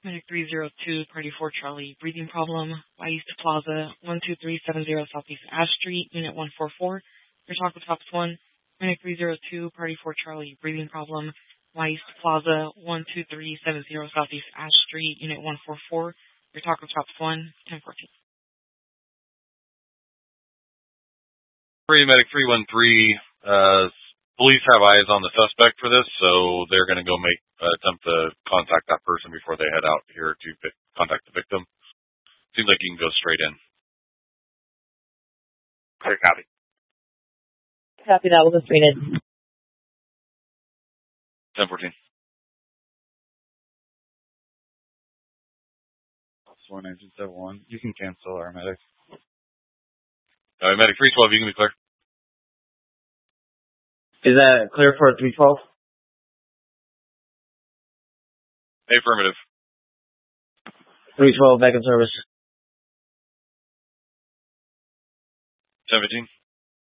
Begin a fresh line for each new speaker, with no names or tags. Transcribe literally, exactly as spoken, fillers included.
Medic three zero two, Party four Charlie, breathing problem, Y East Plaza, one two three seven zero Southeast Ash Street, Unit one four four. Your talk with Tops one. Medic three zero two, Party four Charlie, breathing problem, Y East Plaza, one two three seven zero Southeast Ash Street, Unit one four four. Your talk with Tops one, ten fourteen.
Free Medic three one three, uh, police have eyes on the suspect for this, so they're going to go make uh, attempt to contact that person before they head out here to vi- contact the victim. Seems like you can go straight in.
Clear copy.
Copy that. We'll go straight in.
ten fourteen.
one nine two seven one. You can cancel our medic.
Uh, medic three twelve, you can be clear.
Is that clear for three twelve?
Affirmative.
three twelve, back in service.
seventeen.